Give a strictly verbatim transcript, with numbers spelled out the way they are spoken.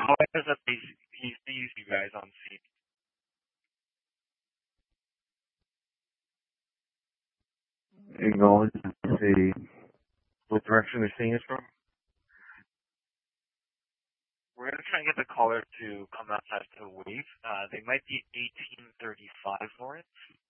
how it is that they, he sees you guys on scene? Acknowledge and see what direction they're seeing us from. We're gonna try and get the caller to come outside to wave. Uh, they might be eighteen thirty-five for it.